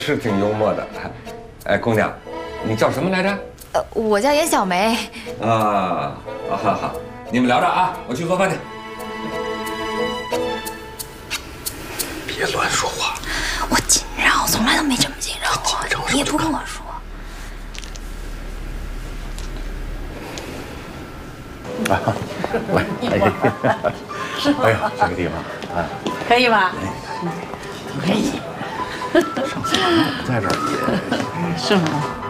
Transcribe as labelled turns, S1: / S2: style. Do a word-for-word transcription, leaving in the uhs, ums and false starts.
S1: 是挺幽默的。哎，姑娘，你叫什么来着？
S2: 呃，我叫严小梅。
S1: 啊，好好好，你们聊着啊，我去做饭去。别乱说话。
S2: 我紧张，我从来都没这么紧张过。你也不跟我说。
S3: 啊，喂，哎呀，这个地方啊，
S4: 可以吧？
S3: 可以。上次不在这儿也
S4: 是吗？